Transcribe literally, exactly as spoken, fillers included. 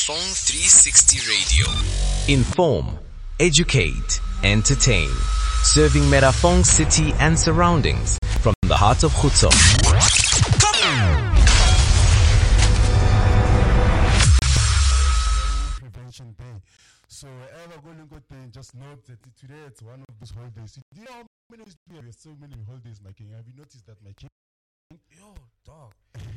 Metafong three sixty Radio. Inform, educate, entertain. Serving Metafong city and surroundings from the heart of Khutso. Prevention Day. So wherever going to go, just note that today it's one of those holidays. Do you know how many we have? We have so many holidays, my king. Have you noticed that, my king? Yo, dog.